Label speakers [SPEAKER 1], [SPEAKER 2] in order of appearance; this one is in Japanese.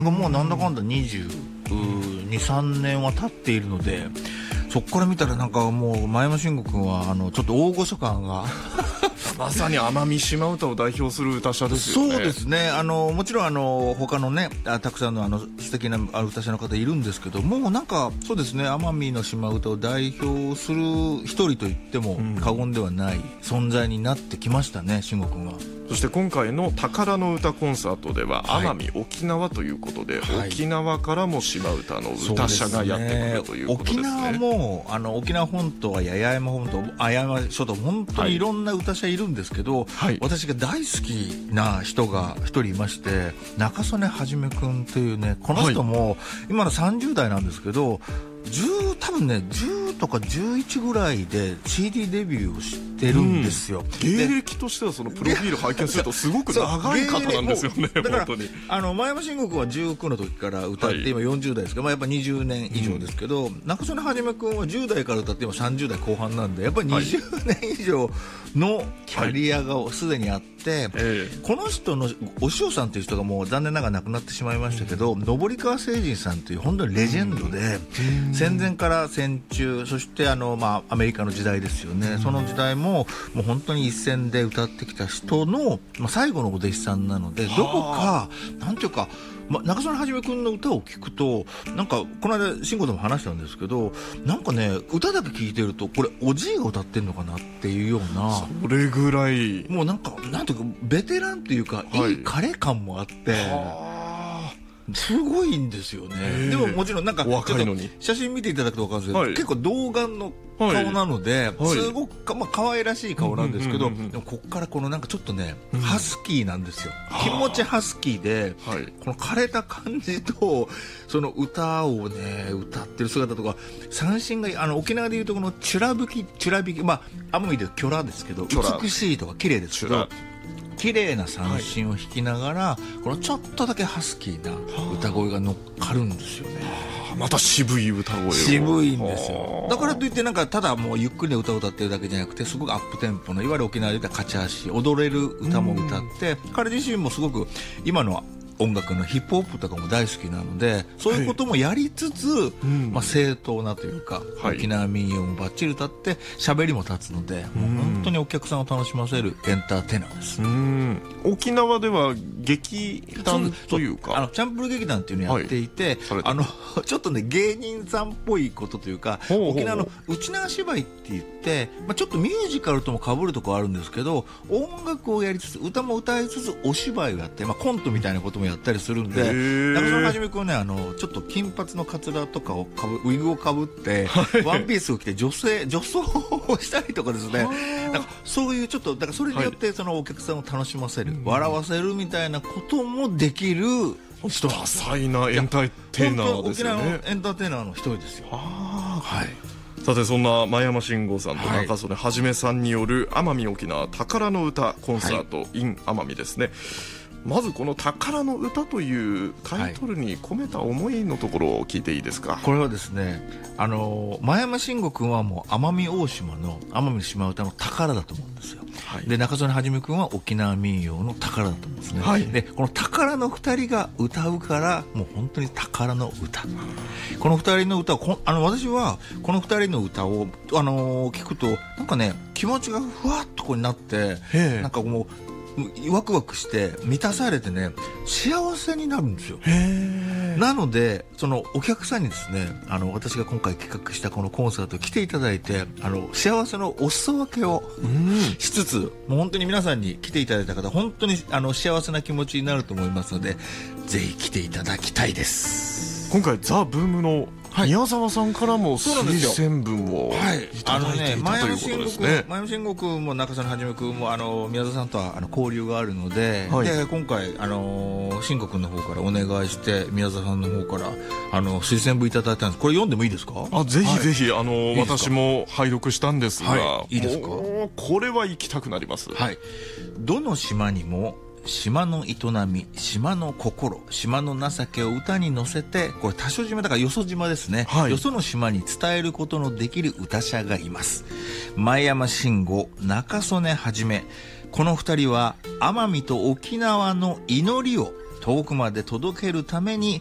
[SPEAKER 1] もうなんだかんだ22、3年は経っているので、そこから見たらなんかもう前山慎吾君はちょっと大御所感が
[SPEAKER 2] まさに奄美島唄を代表する歌者ですよね。
[SPEAKER 1] そうですね。もちろん他のねたくさんの素敵な歌者の方いるんですけども、なんかそうですね、奄美の島唄を代表する一人と言っても過言ではない存在になってきましたね、慎吾君は。
[SPEAKER 2] そして今回の宝の歌コンサートでは奄美、沖縄ということで、沖縄からも島唄の歌者がやってくるということですね。
[SPEAKER 1] 沖縄も沖縄本島は八重山本島、八重山諸島、本当にいろんな歌者いるんですけど、私が大好きな人が一人いまして、中曽根はじめ君というね、この人も今の30代なんですけど、多分ね10とか11ぐらいで CD デビューをしてるんですよ。
[SPEAKER 2] 芸歴としてはそのプロフィール拝見するとすごく長い方なんですよね。
[SPEAKER 1] だから
[SPEAKER 2] 本当に
[SPEAKER 1] 前山慎吾君は19の時から歌って今40代ですけど、やっぱ20年以上ですけど、中曽根はじめ君は10代から歌って今30代後半なんで、やっぱり20年以上のキャリアがすでにあって、この人のお塩さんという人がもう残念ながら亡くなってしまいましたけど、登川誠人さんという本当にレジェンドで、戦前から戦中、そしてアメリカの時代ですよね、その時代もう本当に一線で歌ってきた人の、最後のお弟子さんなので、どこかなんていうか、中曽根はじめ君の歌を聴くと、なんかこの間慎吾とも話したんですけど、なんかね歌だけ聴いてるとこれおじいが歌ってんのかなっていうような、
[SPEAKER 2] それぐらい
[SPEAKER 1] もうなんかなんていうかベテランっていうか、いい彼感もあって、すごいんですよね。でももちろんなんか写真見ていただくと分かるんですけど、結構童顔の顔なので、すごく可愛らしい顔なんですけど、でもこっからこのなんかちょっとねハスキーなんですよ。気持ちハスキーで、この枯れた感じとその歌をね歌ってる姿とか、三振が沖縄でいうとこのチュラ弾き、奄美でキョラですけど、美しいとか綺麗ですけど、綺麗な三振を弾きながら、このちょっとだけハスキーな歌声が乗っかるんですよね。
[SPEAKER 2] また渋い歌声を。
[SPEAKER 1] 渋いんですよ。だからといってなんかただもうゆっくりな歌を歌ってるだけじゃなくて、すごくアップテンポのいわゆる沖縄で言った勝ち足、踊れる歌も歌って、彼自身もすごく今の音楽のヒップホップとかも大好きなので、そういうこともやりつつ、正当なというか、沖縄民謡もバッチリ歌って喋りも立つので、もう本当にお客さんを楽しませるエンターテイナーです。
[SPEAKER 2] 沖縄では劇団というか
[SPEAKER 1] チャンプル劇団っていうのをやっていて、ちょっとね芸人さんっぽいことというか、沖縄の内縄芝居って言って、ちょっとミュージカルとも被るところあるんですけど、音楽をやりつつ歌も歌いつつお芝居をやって、コントみたいなこともやったりするんで、中曽根はじめ君はねちょっと金髪のカツラとかをウィグをかぶって、ワンピースを着て女装をしたりとかですね、なんかそういうちょっとだからそれによってそのお客さんを楽しませる、笑わせるみたいなこともできる人。
[SPEAKER 2] 多彩なエンターテイナーですよね。
[SPEAKER 1] 沖縄のエンターテイナーの一人ですよ。
[SPEAKER 2] さて、そんな前山慎吾さんと中曽根はじめさんによる奄美沖縄宝の歌コンサート in 奄美ですね。まずこの宝の歌というタイトルに込めた思いのところを聞いていいですか。
[SPEAKER 1] これはですね、前山慎吾君はもう奄美大島の奄美の島唄の宝だと思うんですよ。で中曽根はじめ君は沖縄民謡の宝だと思うんですね。でこの宝の2人が歌うから、もう本当に宝の歌。この2人の歌を私はこの2人の歌を聞くとなんかね気持ちがふわっとこうになって、なんかもうワクワクして満たされてね、幸せになるんですよ。なのでそのお客さんにですね、私が今回企画したこのコンサート来ていただいて、幸せのお裾分けをしつつ、もう本当に皆さんに来ていただいた方本当に幸せな気持ちになると思いますので、ぜひ来ていただきたいです。
[SPEAKER 2] 今回ザ・ブームの宮沢さんからも推薦文をいただいていたということですね。
[SPEAKER 1] 前山慎吾君も中曽根はじめ君も宮沢さんとは交流があるので、で今回慎吾君の方からお願いして宮沢さんの方から推薦文いただいたんです。これ読んでもいいですか。
[SPEAKER 2] ぜひぜひ私も拝読したんですが、
[SPEAKER 1] いいですか。
[SPEAKER 2] これは行きたくなります。
[SPEAKER 1] どの島にも島の営み、島の心、島の情けを歌に乗せて、これ多所島だからよそ島ですね、よその島に伝えることのできる歌者がいます。前山慎吾、中曽根はじめ、この2人は奄美と沖縄の祈りを遠くまで届けるために